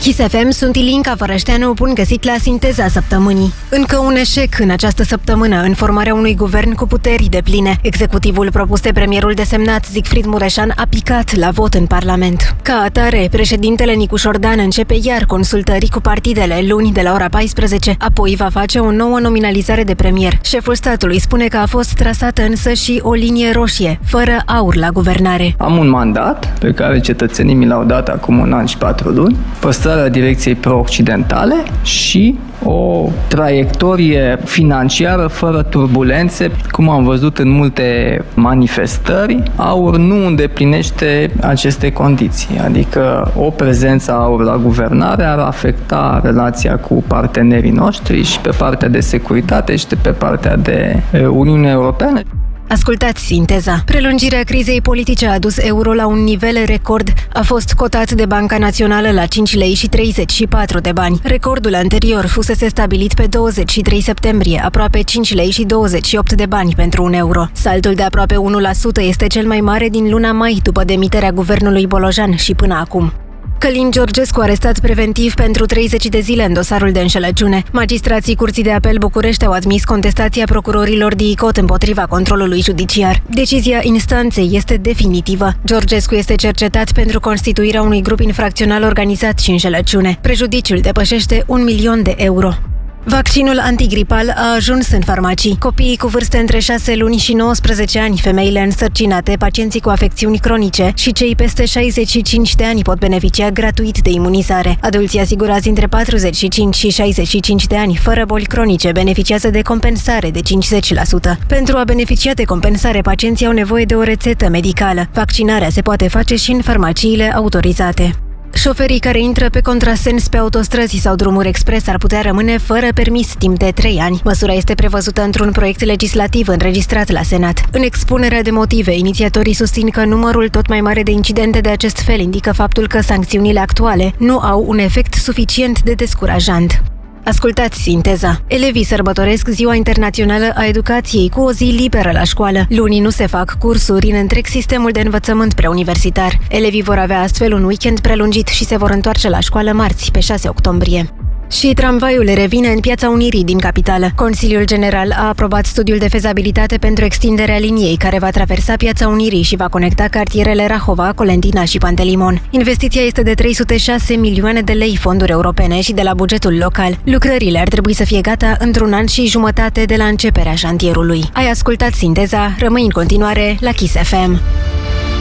Kiss FM, sunt Ilinca Vărășteanu, bun găsit la Sinteza Săptămânii. Încă un eșec în această săptămână în formarea unui guvern cu puteri depline. Executivul propus de premierul desemnat Sigfrid Mureșan a picat la vot în Parlament. Ca atare, președintele Nicu Șordan începe iar consultări cu partidele luni de la ora 14, apoi va face o nouă nominalizare de premier. Șeful statului spune că a fost trasată însă și o linie roșie, fără aur la guvernare. Am un mandat pe care cetățenii mi l-au dat acum 1 an și 4 luni, păstrarea direcției pro-occidentale și o traiectorie financiară fără turbulențe. Cum am văzut în multe manifestări, AUR nu îndeplinește aceste condiții, adică o prezență AUR la guvernare ar afecta relația cu partenerii noștri și pe partea de securitate și pe partea de Uniunea Europeană. Ascultați Sinteza. Prelungirea crizei politice a adus euro la un nivel record. A fost cotat de Banca Națională la 5 lei și 34 de bani. Recordul anterior fusese stabilit pe 23 septembrie, aproape 5 lei și 28 de bani pentru un euro. Saltul de aproape 1% este cel mai mare din luna mai după demiterea guvernului Bolojan și până acum. Călin Georgescu arestat preventiv pentru 30 de zile în dosarul de înșelăciune. Magistrații Curții de Apel București au admis contestația procurorilor DICOT împotriva controlului judiciar. Decizia instanței este definitivă. Georgescu este cercetat pentru constituirea unui grup infracțional organizat și înșelăciune. Prejudiciul depășește 1 milion de euro. Vaccinul antigripal a ajuns în farmacii. Copiii cu vârste între 6 luni și 19 ani, femeile însărcinate, pacienții cu afecțiuni cronice și cei peste 65 de ani pot beneficia gratuit de imunizare. Adulții asigurați între 45 și 65 de ani, fără boli cronice, beneficiază de compensare de 50%. Pentru a beneficia de compensare, pacienții au nevoie de o rețetă medicală. Vaccinarea se poate face și în farmaciile autorizate. Șoferii care intră pe contrasens pe autostrăzi sau drumuri expres ar putea rămâne fără permis timp de 3 ani. Măsura este prevăzută într-un proiect legislativ înregistrat la Senat. În expunerea de motive, inițiatorii susțin că numărul tot mai mare de incidente de acest fel indică faptul că sancțiunile actuale nu au un efect suficient de descurajant. Ascultați Sinteza. Elevii sărbătoresc Ziua Internațională a Educației cu o zi liberă la școală. Luni nu se fac cursuri în întreg sistemul de învățământ preuniversitar. Elevii vor avea astfel un weekend prelungit și se vor întoarce la școală marți, pe 6 octombrie. Și tramvaiul revine în Piața Unirii din capitală. Consiliul General a aprobat studiul de fezabilitate pentru extinderea liniei care va traversa Piața Unirii și va conecta cartierele Rahova, Colentina și Pantelimon. Investiția este de 306 milioane de lei fonduri europene și de la bugetul local. Lucrările ar trebui să fie gata într-un an și jumătate de la începerea șantierului. Ai ascultat Sinteza, rămâi în continuare la Kiss FM.